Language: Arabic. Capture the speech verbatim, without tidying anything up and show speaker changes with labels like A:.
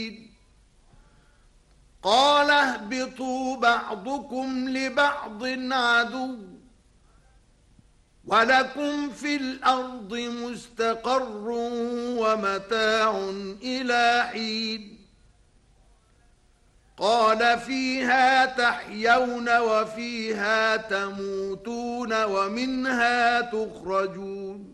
A: قال اهبطوا بعضكم لبعض عدو ولكم في الأرض مستقر ومتاع إلى حين قال فيها تحيون وفيها تموتون ومنها تخرجون